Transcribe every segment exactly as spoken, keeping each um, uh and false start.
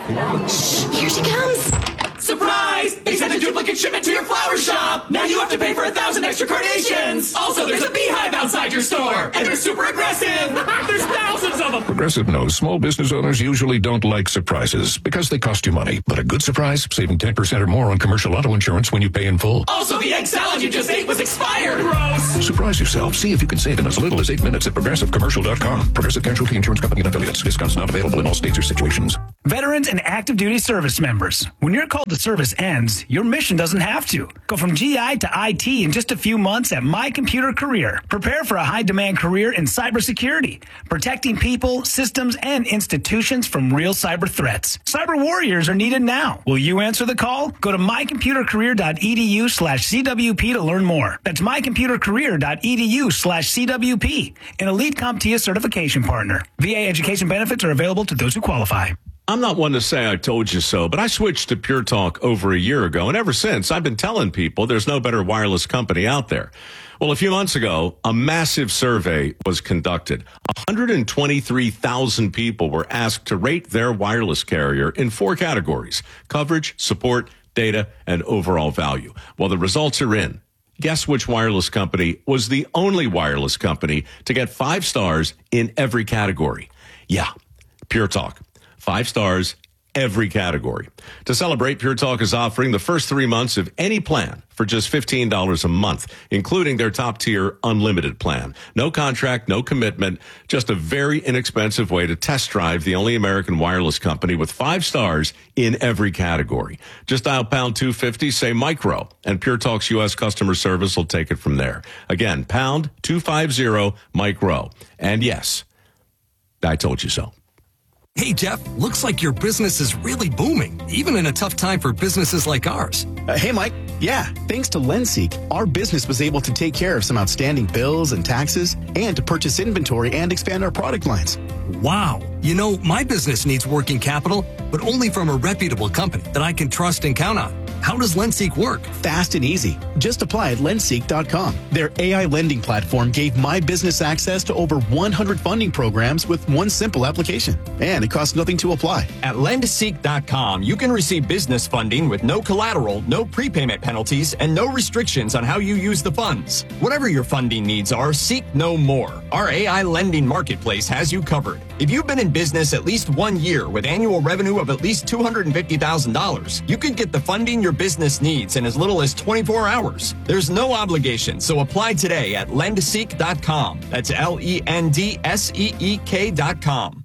Shh, here she comes. Surprise! They sent a duplicate shipment to your flower shop! Now you have to pay for a thousand extra carnations! Also, there's a beehive outside your store! And they're super aggressive! There's thousands of them! Progressive knows small business owners usually don't like surprises because they cost you money. But a good surprise, saving ten percent or more on commercial auto insurance when you pay in full. Also, the egg salad you just ate was expired! Gross! Surprise yourself. See if you can save in as little as eight minutes at progressive commercial dot com. Progressive Casualty Insurance Company and affiliates. Discounts not available in all states or situations. Veterans and active duty service members. When your call to service ends, your mission doesn't have to. Go from G I to I T in just a few months at My Computer Career. Prepare for a high-demand career in cybersecurity, protecting people, systems, and institutions from real cyber threats. Cyber warriors are needed now. Will you answer the call? Go to my computer career dot e d u slash C W P to learn more. That's my computer career dot e d u slash C W P, an elite CompTIA certification partner. V A education benefits are available to those who qualify. I'm not one to say I told you so, but I switched to Pure Talk over a year ago, and ever since, I've been telling people there's no better wireless company out there. Well, a few months ago, a massive survey was conducted. one hundred twenty-three thousand people were asked to rate their wireless carrier in four categories: coverage, support, data, and overall value. Well, the results are in. Guess which wireless company was the only wireless company to get five stars in every category? Yeah, Pure Talk. Five stars, every category. To celebrate, Pure Talk is offering the first three months of any plan for just fifteen dollars a month, including their top-tier unlimited plan. No contract, no commitment, just a very inexpensive way to test drive the only American wireless company with five stars in every category. Just dial pound two fifty, say micro, and Pure Talk's U S customer service will take it from there. Again, pound two fifty, micro. And yes, I told you so. Hey, Jeff, looks like your business is really booming, even in a tough time for businesses like ours. Uh, hey, Mike. Yeah, thanks to LendSeek, our business was able to take care of some outstanding bills and taxes and to purchase inventory and expand our product lines. Wow. You know, my business needs working capital, but only from a reputable company that I can trust and count on. How does LendSeek work? Fast and easy. Just apply at lendseek dot com. Their A I lending platform gave my business access to over one hundred funding programs with one simple application. And it costs nothing to apply. At lendseek dot com, you can receive business funding with no collateral, no prepayment penalties, and no restrictions on how you use the funds. Whatever your funding needs are, seek no more. Our A I lending marketplace has you covered. If you've been in business at least one year with annual revenue of at least two hundred fifty thousand dollars, you can get the funding your business needs in as little as twenty-four hours. There's no obligation, so apply today at lendseek dot com. That's L E N D S E E K dot com.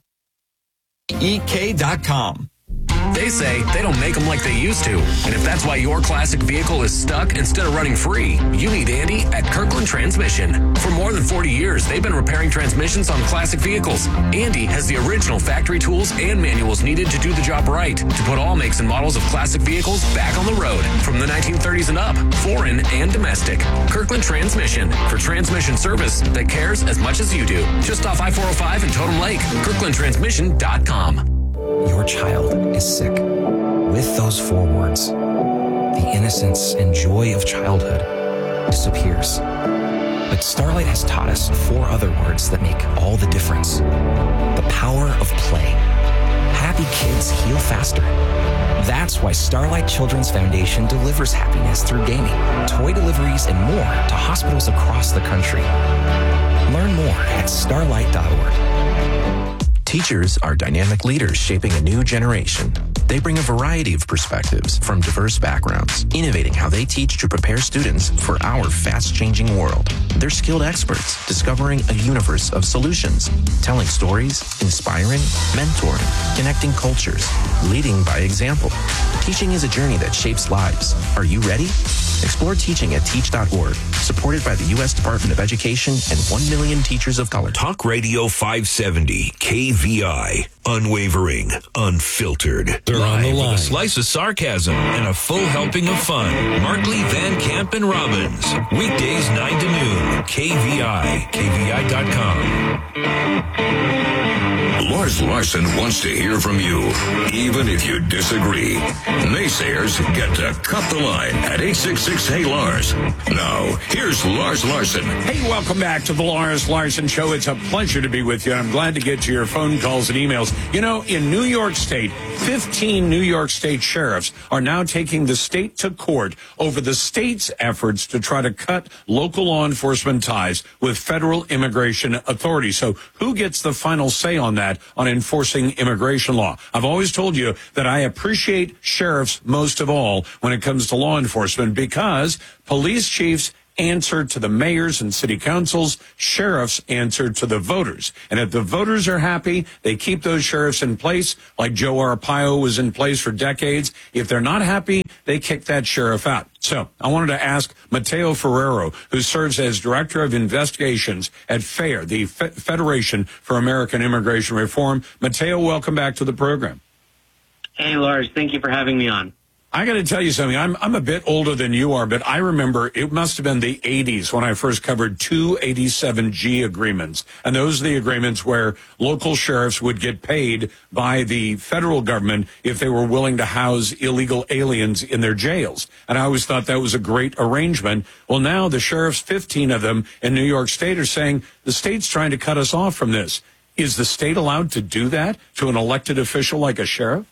E K dot com. They say they don't make them like they used to. And if that's why your classic vehicle is stuck instead of running free, you need Andy at Kirkland Transmission. For more than forty years, they've been repairing transmissions on classic vehicles. Andy has the original factory tools and manuals needed to do the job right, to put all makes and models of classic vehicles back on the road, from the nineteen thirties and up, foreign and domestic. Kirkland Transmission, for transmission service that cares as much as you do. Just off I four oh five in Totem Lake, kirkland transmission dot com. Your child is sick. With those four words, the innocence and joy of childhood disappears. But Starlight has taught us four other words that make all the difference. The power of play. Happy kids heal faster. That's why Starlight Children's Foundation delivers happiness through gaming, toy deliveries, and more to hospitals across the country. Learn more at starlight dot org. Teachers are dynamic leaders shaping a new generation. They bring a variety of perspectives from diverse backgrounds, innovating how they teach to prepare students for our fast-changing world. They're skilled experts discovering a universe of solutions, telling stories, inspiring, mentoring, connecting cultures, leading by example. Teaching is a journey that shapes lives. Are you ready? Explore teaching at teach dot org, supported by the U S Department of Education and one million teachers of color. Talk Radio five seventy, K V I. Unwavering, unfiltered. They're on the line. With a slice of sarcasm and a full helping of fun. Markley, Van Camp, and Robbins. Weekdays nine to noon. K V I. K V I dot com. Lars Larson wants to hear from you, even if you disagree. Naysayers get to cut the line at eight six six, hey Lars. Now, here's Lars Larson. Hey, welcome back to the Lars Larson Show. It's a pleasure to be with you, and I'm glad to get to your phone calls and emails. You know, in New York State, fifteen New York State sheriffs are now taking the state to court over the state's efforts to try to cut local law enforcement ties with federal immigration authorities. So who gets the final say on that, on enforcing immigration law? I've always told you that I appreciate sheriffs most of all when it comes to law enforcement, because police chiefs answer to the mayors and city councils, sheriffs answer to the voters. And if the voters are happy, they keep those sheriffs in place, like Joe Arpaio was in place for decades. If they're not happy, they kick that sheriff out. So I wanted to ask Mateo Ferrero, who serves as Director of Investigations at FAIR, the Fe- Federation for American Immigration Reform. Mateo, welcome back to the program. Hey, Lars. Thank you for having me on. I got to tell you something. I'm I'm a bit older than you are, but I remember it must have been the eighties when I first covered two eighty-seven G agreements. And those are the agreements where local sheriffs would get paid by the federal government if they were willing to house illegal aliens in their jails. And I always thought that was a great arrangement. Well, now the sheriffs, fifteen of them in New York State, are saying the state's trying to cut us off from this. Is the state allowed to do that to an elected official like a sheriff?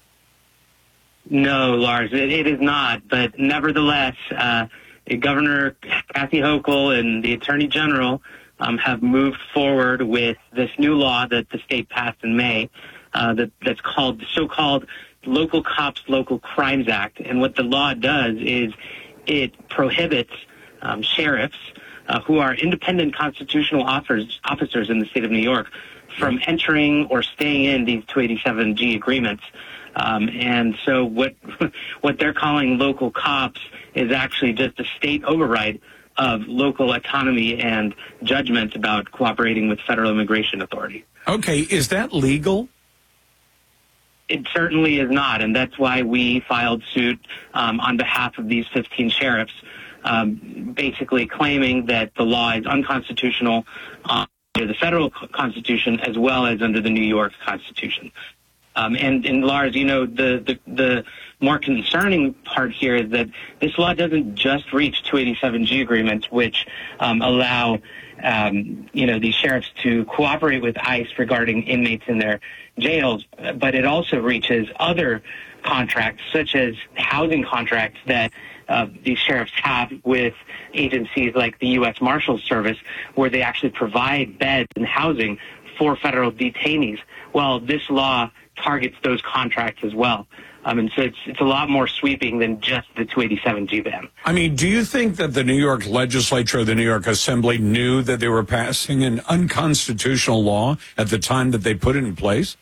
No, Lars, it, it is not. But nevertheless, uh, Governor Kathy Hochul and the Attorney General um, have moved forward with this new law that the state passed in May uh, that, that's called the so-called Local Cops, Local Crimes Act. And what the law does is it prohibits um, sheriffs uh, who are independent constitutional officers, officers in the state of New York from entering or staying in these two eighty-seven G agreements. Um, and so what what they're calling local cops is actually just a state override of local autonomy and judgment about cooperating with federal immigration authority. Okay, is that legal? It certainly is not, and that's why we filed suit um, on behalf of these fifteen sheriffs, um, basically claiming that the law is unconstitutional uh, under the federal Constitution as well as under the New York Constitution. Um, and, and Lars, you know, the, the, the more concerning part here is that this law doesn't just reach two eighty-seven G agreements, which um, allow, um, you know, these sheriffs to cooperate with ICE regarding inmates in their jails, but it also reaches other contracts, such as housing contracts that uh, these sheriffs have with agencies like the U S Marshals Service, where they actually provide beds and housing for federal detainees. Well, this law targets those contracts as well. Um, and so it's, it's a lot more sweeping than just the two eighty-seven G ban. I mean, do you think that the New York legislature or the New York Assembly knew that they were passing an unconstitutional law at the time that they put it in place?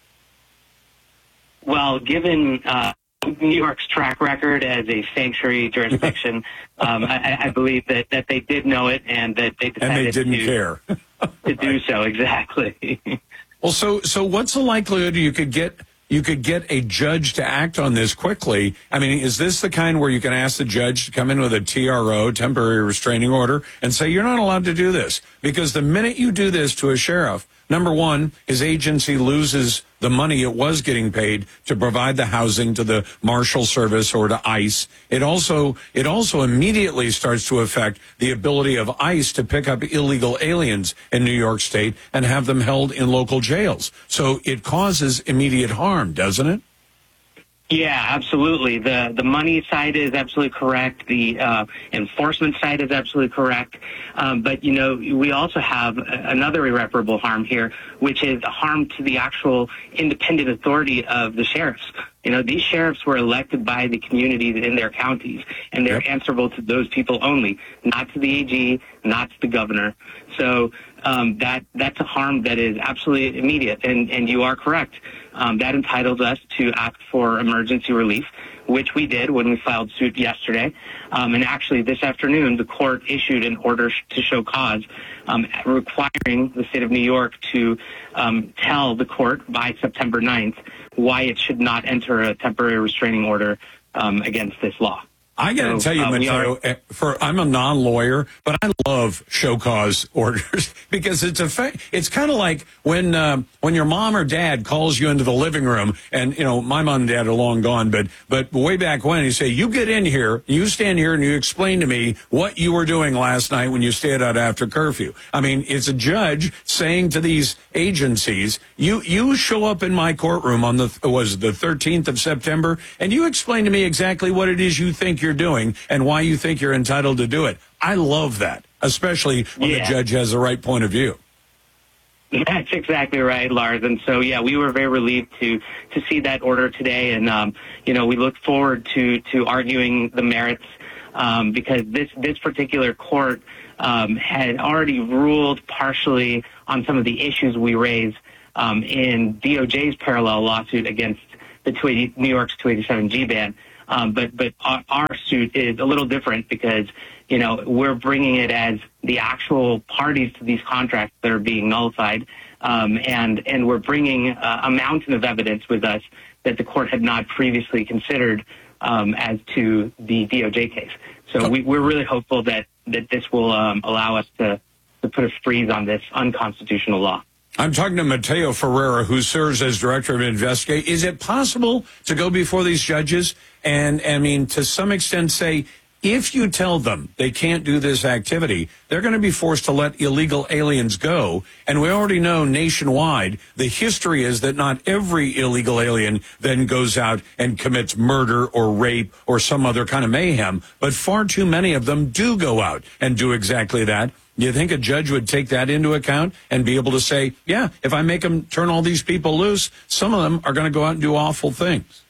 Well, given uh, New York's track record as a sanctuary jurisdiction, um, I, I believe that, that they did know it and that they decided and they didn't to, care. to do so, exactly. Well, so so what's the likelihood you could get you could get a judge to act on this quickly? I mean, is this the kind where you can ask the judge to come in with a T R O, temporary restraining order, and say you're not allowed to do this? Because the minute you do this to a sheriff, number one, his agency loses the money it was getting paid to provide the housing to the Marshal Service or to ICE. It also it also immediately starts to affect the ability of ICE to pick up illegal aliens in New York State and have them held in local jails. So it causes immediate harm, doesn't it? Yeah, absolutely. The the money side is absolutely correct. The uh, enforcement side is absolutely correct. Um, but, you know, we also have another irreparable harm here, which is a harm to the actual independent authority of the sheriffs. You know, these sheriffs were elected by the communities in their counties, and they're answerable to those people only, not to the A G, not to the governor. So um, that that's a harm that is absolutely immediate, and, and you are correct. Um, that entitles us to ask for emergency relief, which we did when we filed suit yesterday. Um, and actually, this afternoon, the court issued an order sh- to show cause, um, requiring the state of New York to um, tell the court by September ninth why it should not enter a temporary restraining order um, against this law. I got to So, tell you, uh, we Mateo, are- for I'm a non-lawyer, but I love show cause orders because it's a fa- it's kind of like when um, when your mom or dad calls you into the living room, and you know my mom and dad are long gone, but but way back when, you say, you get in here, you stand here, and you explain to me what you were doing last night when you stayed out after curfew. I mean, it's a judge saying to these agencies, you you show up in my courtroom on the was the thirteenth of September, and you explain to me exactly what it is you think you're doing and why you think you're entitled to do it. I love that, especially when Yeah. the judge has the right point of view. That's exactly right, Lars. And so, yeah, we were very relieved to to see that order today, and um, you know, we look forward to to arguing the merits um, because this this particular court um, had already ruled partially on some of the issues we raised um, in D O J's parallel lawsuit against the two eighty, New York's two eighty-seven G ban. Um, but but our, our suit is a little different because, you know, we're bringing it as the actual parties to these contracts that are being nullified, um, and and we're bringing uh, a mountain of evidence with us that the court had not previously considered um, as to the D O J case. So we, we're really hopeful that that this will um, allow us to to put a freeze on this unconstitutional law. I'm talking to Mateo Ferreira, who serves as director of investigation. Is it possible to go before these judges and, I mean, to some extent say, if you tell them they can't do this activity, they're going to be forced to let illegal aliens go. And we already know nationwide, the history is that not every illegal alien then goes out and commits murder or rape or some other kind of mayhem, but far too many of them do go out and do exactly that. Do you think a judge would take that into account and be able to say, yeah, if I make them turn all these people loose, some of them are going to go out and do awful things?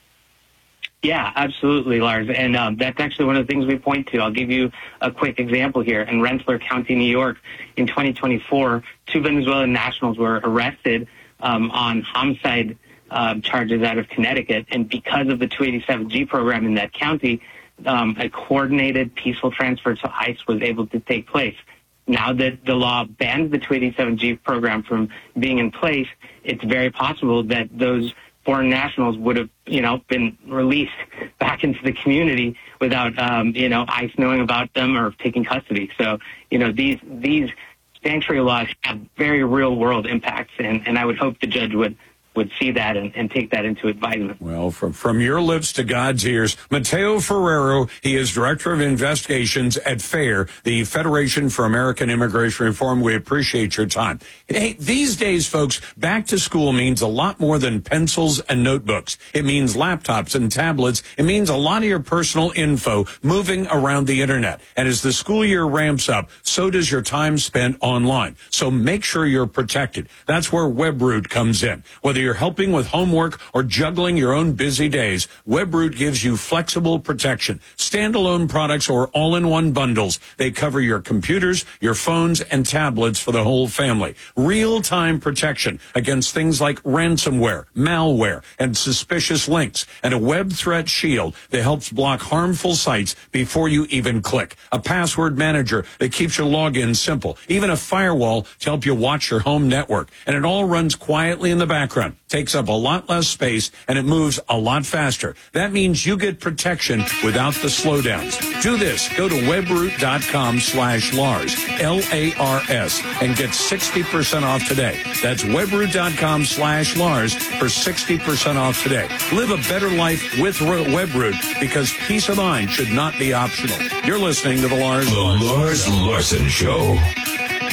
Yeah, absolutely, Lars. And um, that's actually one of the things we point to. I'll give you a quick example here. In Rensselaer County, New York, in twenty twenty-four, two Venezuelan nationals were arrested um, on homicide uh, charges out of Connecticut. And because of the two eighty-seven G program in that county, um, a coordinated peaceful transfer to ICE was able to take place. Now that the law bans the two eighty-seven G program from being in place, it's very possible that those foreign nationals would have, you know, been released back into the community without, um, you know, ICE knowing about them or taking custody. So, you know, these these sanctuary laws have very real world impacts, and, and I would hope the judge would would see that and, and take that into advisement. Well, from, from your lips to God's ears, Mateo Ferreira, he is Director of Investigations at FAIR, the Federation for American Immigration Reform. We appreciate your time. Hey, these days, folks, back to school means a lot more than pencils and notebooks. It means laptops and tablets. It means a lot of your personal info moving around the internet. And as the school year ramps up, so does your time spent online. So make sure you're protected. That's where WebRoot comes in. Whether you're helping with homework or juggling your own busy days, WebRoot gives you flexible protection. Standalone products or all-in-one bundles. They cover your computers, your phones, and tablets for the whole family. Real-time protection against things like ransomware, malware, and suspicious links. And a web threat shield that helps block harmful sites before you even click. A password manager that keeps your login simple. Even a firewall to help you watch your home network. And it all runs quietly in the background. Takes up a lot less space, and it moves a lot faster. That means you get protection without the slowdowns. Do this. Go to webroot.com slash Lars, L A R S, and get sixty percent off today. That's webroot.com slash Lars for sixty percent off today. Live a better life with WebRoot, because peace of mind should not be optional. You're listening to The Lars The Lars Larson Show.